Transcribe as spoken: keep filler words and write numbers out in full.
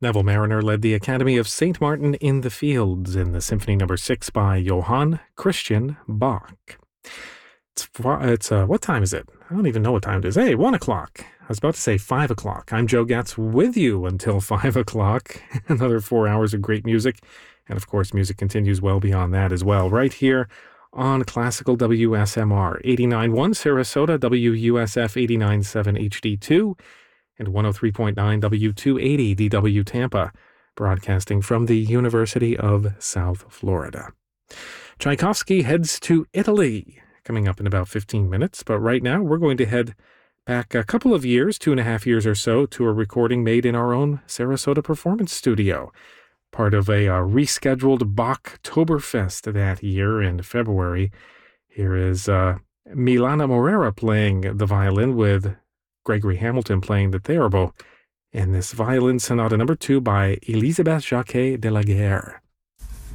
Neville Mariner led the Academy of Saint Martin in the Fields in the Symphony Number Six by Johann Christian Bach. It's it's uh, what time is it? I don't even know what time it is. Hey, one o'clock. I was about to say five o'clock. I'm Joe Gatz with you until five o'clock. Another four hours of great music, and of course, music continues well beyond that as well. Right here on Classical W S M R eighty-nine point one Sarasota, W U S F eighty-nine point seven H D two. And one oh three point nine W two eighty D W Tampa, broadcasting from the University of South Florida. Tchaikovsky heads to Italy, coming up in about fifteen minutes, but right now we're going to head back a couple of years, two and a half years or so, to a recording made in our own Sarasota Performance Studio, part of a uh, rescheduled Bachtoberfest that year in February. Here is uh, Milana Morera playing the violin with Gregory Hamilton playing the theorbo in this violin sonata number two by Elisabeth Jacquet de la Guerre.